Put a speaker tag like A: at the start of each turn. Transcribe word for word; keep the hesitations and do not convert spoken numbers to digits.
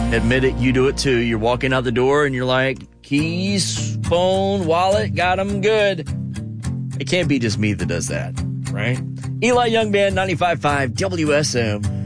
A: Admit it, you do it too. You're walking out the door and you're like, keys, phone, wallet, got them good. It can't be just me that does that, right? Eli Young Band, ninety-five point five W S M.